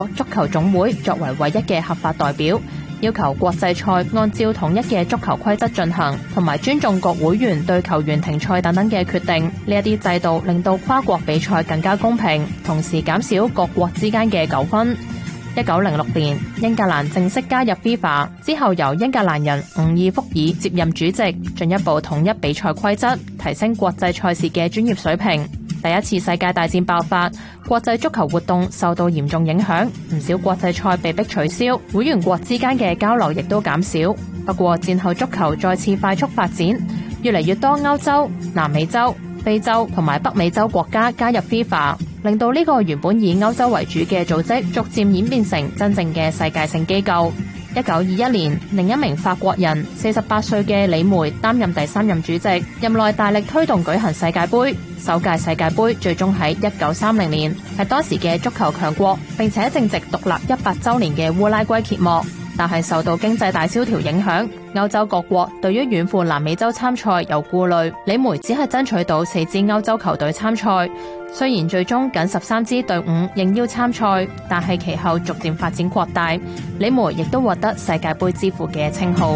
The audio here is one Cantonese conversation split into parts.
足球總會作為唯一嘅合法代表，要求國際賽按照統一嘅足球規則進行，同埋尊重各會員對球員停賽等等嘅決定。呢一啲制度令到跨國比賽更加公平，同時減少各國之間嘅糾紛。1906年，英格蘭正式加入 FIFA 之後，由英格蘭人伍爾福爾接任主席，進一步統一比賽規則，提升國際賽事嘅專業水平。第一次世界大戰爆發，國際足球活動受到嚴重影響，唔少國際賽被迫取消，會員國之間嘅交流亦都減少。不過戰後足球再次快速發展，越嚟越多歐洲、南美洲、非洲同埋北美洲國家加入 FIFA， 令到呢個原本以歐洲為主嘅組織逐漸演變成真正嘅世界性機構。1921年，另一名法國人48歲嘅李梅擔任第3任主席，任內大力推動舉行世界盃。首屆世界盃最終喺1930年係當時嘅足球強國，並且正值獨立100週年嘅烏拉圭揭幕。但係受到經濟大蕭條影響，歐洲各國對於遠赴南美洲參賽有顧慮。李梅只係爭取到4支歐洲球隊參賽，雖然最終僅13支隊伍應邀參賽，但係其後逐漸發展擴大，李梅亦都獲得世界盃之父嘅稱號。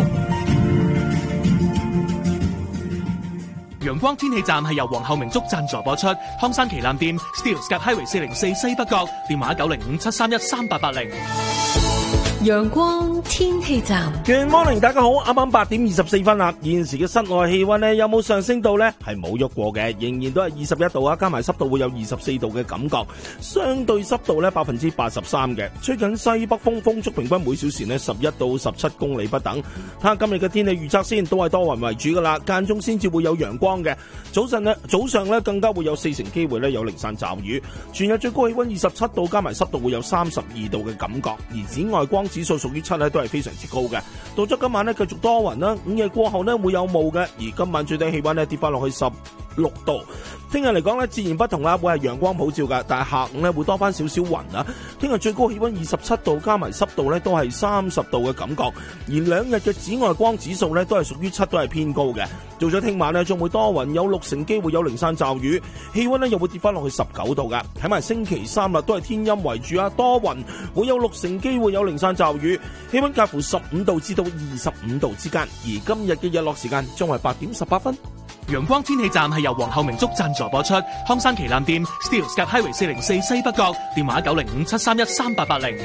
陽光天氣站係由皇后明燭贊助播出，康山旗艦店 Steeles 隔 Highway 404西北角，電話905-731-3880。 陽光天氣站 Good morning， 大家好，啱啱8點24分啦。現時嘅室外氣溫呢，有冇上升到呢？係冇喐過嘅，仍然都係21度啊，加埋濕度會有24度嘅感覺，相對濕度呢83%嘅。吹緊西北風，風速平均每小時呢11到17公里不等。睇下今日嘅天氣預測先，都係多雲為主噶啦，間中先至會有陽光嘅。早上呢更加會有40%機會呢有零散驟雨。全日最高氣溫27度，加埋濕度會有32度嘅感覺，而紫外光指數屬於7咧，都係非常之高嘅。到咗今晚呢，繼續多雲啦，午夜過後呢會有霧嘅，而今晚最低氣溫呢跌翻落去16度。聽日嚟講呢，自然不同啦，會係陽光普照噶，但係下午呢會多翻少少雲啦。聽日最高氣溫27度，加埋濕度呢都係30度嘅感覺，而兩日嘅紫外光指數呢都係屬於7，都係偏高嘅。到咗聽晚呢，仲會多雲，有60%機會有零散驟雨，氣溫呢又會跌翻落去19度噶。睇埋星期3啦，都係天陰為主啊，多雲，會有60%機會有零散驟雨，氣溫介乎15度至到25度之間。而今日嘅日落時間將係8點18分。 陽光天氣站係由皇后明燭贊助播出，康山旗艦店 Steeles 隔 Highway 404西北角，電話905-731-3880。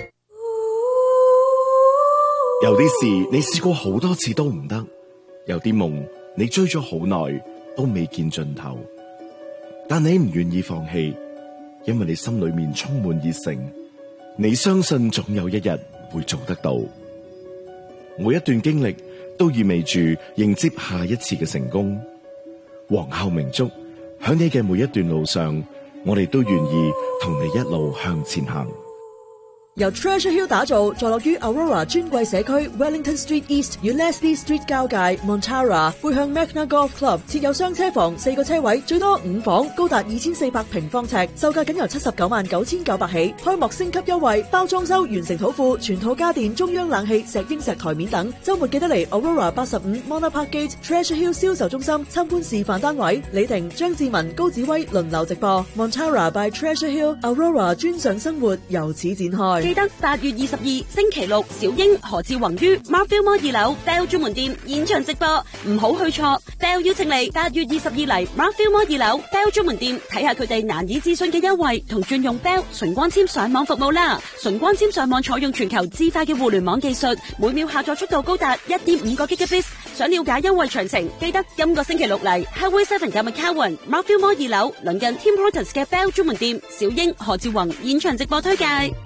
有啲事你試過好多次都唔得，有啲夢你追咗好耐都未見盡頭，但你唔願意放棄，因為你心裏面充滿熱誠，你相信總有一日會做得到。每一段經歷都意味住迎接下一次嘅成功。皇后明燭，喺你嘅每一段路上，我哋都願意同你一路向前行。 由 Treasure Hill 打造，坐落於 Aurora 尊貴社區 Wellington Street East 與 Leslie Street 交界 Montara， 背向 Magna Golf Club， 設有雙車房，4個車位，最多5房，高達2400平方尺，售價僅由799900起。開幕升級優惠，包裝修完成土庫，全套家電、中央冷氣、石英石台面等。週末記得嚟 Aurora 85 Mona Park Gate Treasure Hill 銷售中心參觀示範單位。李婷、張志文、高子威輪流直播。Montara by Treasure Hill Aurora 專上生活由此展開。 記得8月22星期六，小英、何志宏於 Marfil Mall 2樓 Bell 專門店現場直播，唔好去錯。Bell 邀請你8月22嚟 Marfil Mall 2樓 Bell 專門店睇下佢哋難以置信嘅優惠同轉用 Bell 純光纖上網服務啦。純光纖上網採用全球至快嘅互聯網技術，每秒下載速度高達 1.5 個 Gigabits。想了解優惠詳情，記得今個星期六嚟 Highway 7嘅 McCowan Marfil Mall 2樓鄰近 Tim Hortons 嘅 Bell 專門店，小英、何志宏現場直播推介。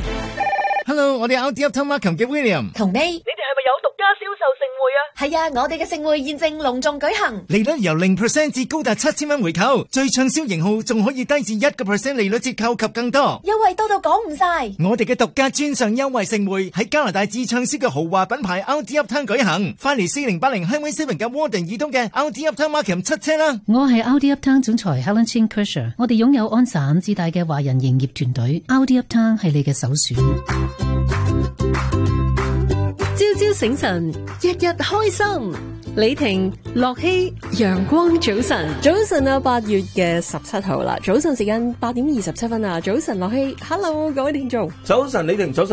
Hello， 我哋 Audi Uptown Markham 嘅 William 同你哋係咪有獨家銷售盛會啊？ 係啊，我哋嘅盛會現正隆重舉行， 利率由 0% 至高達7000蚊回購，最暢銷型號仲可以低至1% 利率折扣及更多， 優惠多到講唔晒。 我哋嘅獨家專上優惠盛會喺加拿大至暢銷嘅豪華品牌 Audi Uptown 舉行，快嚟4080 Highway 7嘅 Warden 以東嘅 Audi Uptown Markham 7車啦！ 我係 Audi Uptown 總裁 Helen Chin Kersher， 我哋擁有安省至大嘅華人營業團隊 ，Audi Uptown 係你嘅首選。 朝朝醒神，日日開心。 李婷、樂希、陽光早晨， 早晨啊！8月嘅17號啦，早晨時間8點27分啊！早晨樂希 ，Hello 各位聽眾， 早晨李婷，早晨。